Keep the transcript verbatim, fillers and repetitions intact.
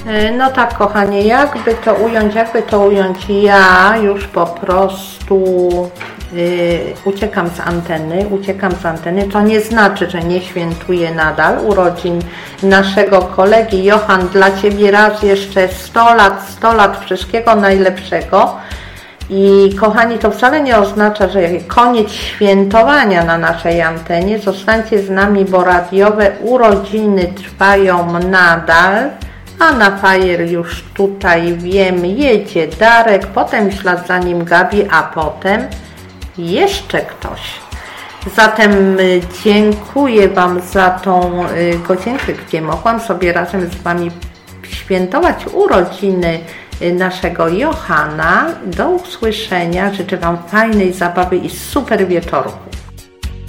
No tak, kochanie, jakby to ująć, jakby to ująć, ja już po prostu yy, uciekam z anteny, uciekam z anteny, to nie znaczy, że nie świętuję nadal urodzin naszego kolegi. Johan, dla Ciebie raz jeszcze sto lat, sto lat wszystkiego najlepszego. I kochani, to wcale nie oznacza, że koniec świętowania na naszej antenie. Zostańcie z nami, bo radiowe urodziny trwają nadal. A na fajer już tutaj wiem, jedzie Darek, potem ślad za nim Gabi, a potem jeszcze ktoś. Zatem dziękuję Wam za tą godzinkę, gdzie mogłam sobie razem z Wami świętować urodziny naszego Johana. Do usłyszenia, życzę Wam fajnej zabawy i super wieczorku.